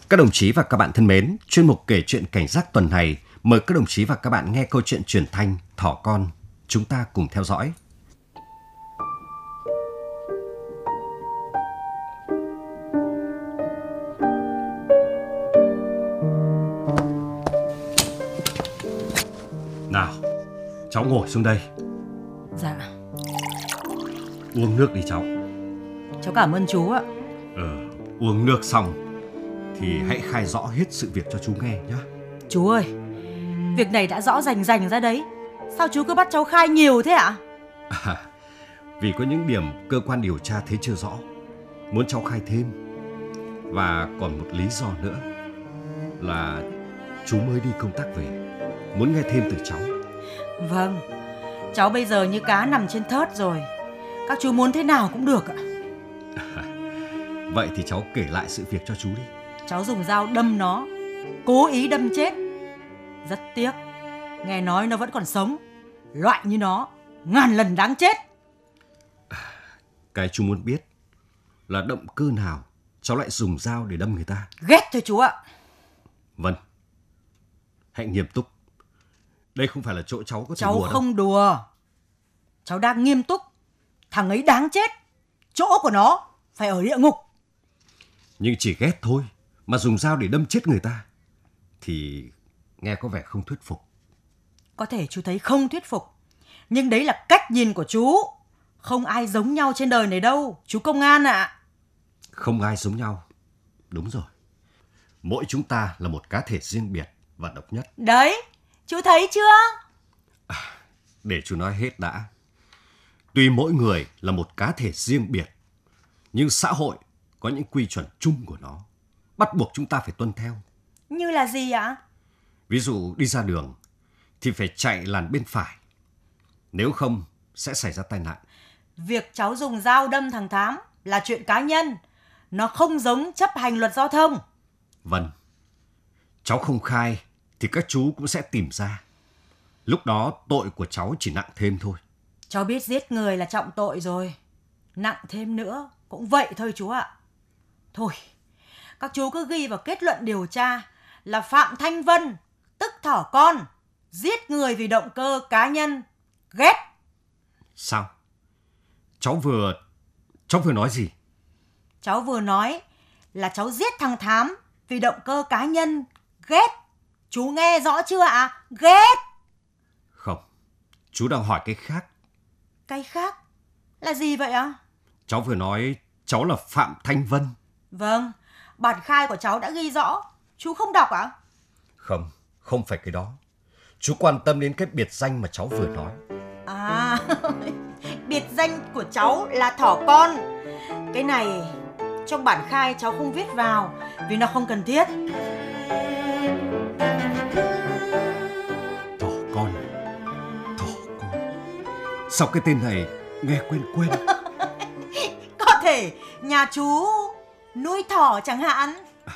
Các đồng chí và các bạn thân mến, chuyên mục kể chuyện cảnh giác tuần này mời các đồng chí và các bạn nghe câu chuyện truyền thanh Thỏ Con. Chúng ta cùng theo dõi. Nào, cháu ngồi xuống đây. Dạ. Uống nước đi cháu. Cháu cảm ơn chú ạ. Uống nước xong thì hãy khai rõ hết sự việc cho chú nghe nhé. Chú ơi, việc này đã rõ rành ra đấy. Sao chú cứ bắt cháu khai nhiều thế ạ? Vì có những điểm cơ quan điều tra thấy chưa rõ, muốn cháu khai thêm. Và còn một lý do nữa là chú mới đi công tác về, muốn nghe thêm từ cháu. Vâng, cháu bây giờ như cá nằm trên thớt rồi. Các chú muốn thế nào cũng được ạ. Vậy thì cháu kể lại sự việc cho chú đi. Cháu dùng dao đâm nó, cố ý đâm chết. Rất tiếc, nghe nói nó vẫn còn sống. Loại như nó, ngàn lần đáng chết. Cái chú muốn biết là động cơ nào cháu lại dùng dao để đâm người ta. Ghét thôi chú ạ. Vâng, hãy nghiêm túc. Đây không phải là chỗ cháu có thể cháu đùa đâu. Cháu không đùa. Cháu đang nghiêm túc. Thằng ấy đáng chết. Chỗ của nó phải ở địa ngục. Nhưng chỉ ghét thôi mà dùng dao để đâm chết người ta thì nghe có vẻ không thuyết phục. Có thể chú thấy không thuyết phục, nhưng đấy là cách nhìn của chú. Không ai giống nhau trên đời này đâu, chú công an ạ. Không ai giống nhau. Đúng rồi. Mỗi chúng ta là một cá thể riêng biệt và độc nhất. Đấy, chú thấy chưa? Để chú nói hết đã. Tuy mỗi người là một cá thể riêng biệt, nhưng xã hội có những quy chuẩn chung của nó, bắt buộc chúng ta phải tuân theo. Như là gì ạ? Ví dụ đi ra đường thì phải chạy làn bên phải, nếu không sẽ xảy ra tai nạn. Việc cháu dùng dao đâm thằng Thám là chuyện cá nhân, nó không giống chấp hành luật giao thông. Vâng, cháu không khai thì các chú cũng sẽ tìm ra. Lúc đó tội của cháu chỉ nặng thêm thôi. Cháu biết giết người là trọng tội rồi, nặng thêm nữa cũng vậy thôi chú ạ. Thôi, các chú cứ ghi vào kết luận điều tra là Phạm Thanh Vân, tức Thỏ Con, giết người vì động cơ cá nhân. Ghét. Sao? Cháu vừa nói gì? Cháu vừa nói là cháu giết thằng Thám vì động cơ cá nhân. Ghét. Chú nghe rõ chưa ạ? Ghét. Không, chú đang hỏi cái khác. Cái khác là gì vậy ạ? Cháu vừa nói cháu là Phạm Thanh Vân. Vâng, bản khai của cháu đã ghi rõ. Chú không đọc ạ? Không, không phải cái đó. Chú quan tâm đến cái biệt danh mà cháu vừa nói. À, biệt danh của cháu là Thỏ Con. Cái này trong bản khai cháu không viết vào vì nó không cần thiết. Thỏ Con. Sao cái tên này nghe quen quen? Có thể nhà chú nuôi thỏ chẳng hạn.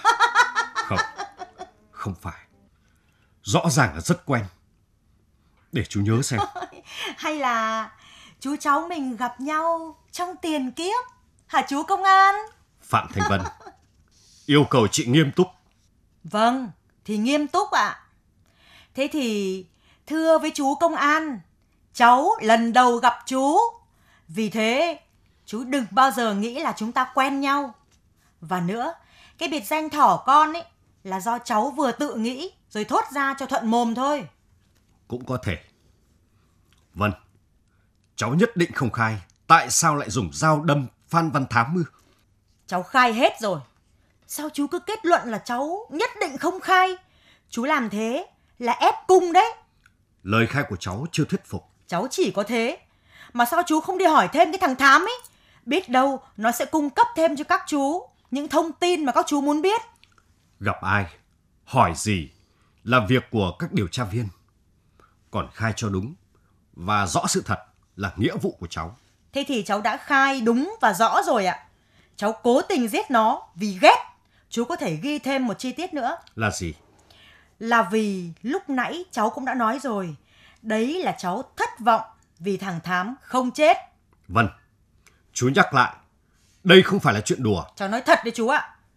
Không phải. Rõ ràng là rất quen. Để chú nhớ xem. Hay là chú cháu mình gặp nhau trong tiền kiếp hả chú công an? Phạm Thanh Vân, yêu cầu chị nghiêm túc. Vâng, thì nghiêm túc ạ. Thế thì thưa với chú công an, cháu lần đầu gặp chú. Vì thế chú đừng bao giờ nghĩ là chúng ta quen nhau. Và nữa, cái biệt danh Thỏ Con ấy là do cháu vừa tự nghĩ rồi thốt ra cho thuận mồm thôi. Cũng có thể. Vâng, cháu nhất định không khai tại sao lại dùng dao đâm Phan Văn Thám ư? Cháu khai hết rồi. Sao chú cứ kết luận là cháu nhất định không khai? Chú làm thế là ép cung đấy. Lời khai của cháu chưa thuyết phục. Cháu chỉ có thế. Mà sao chú không đi hỏi thêm cái thằng Thám ấy? Biết đâu nó sẽ cung cấp thêm cho các chú những thông tin mà các chú muốn biết. Gặp ai, hỏi gì là việc của các điều tra viên. Còn khai cho đúng và rõ sự thật là nghĩa vụ của cháu. Thế thì cháu đã khai đúng và rõ rồi ạ. Cháu cố tình giết nó vì ghét. Chú có thể ghi thêm một chi tiết nữa. Là gì? Là vì lúc nãy cháu cũng đã nói rồi. Đấy là cháu thất vọng vì thằng Thám không chết. Vâng, chú nhắc lại. Đây không phải là chuyện đùa. Cháu nói thật đấy chú ạ.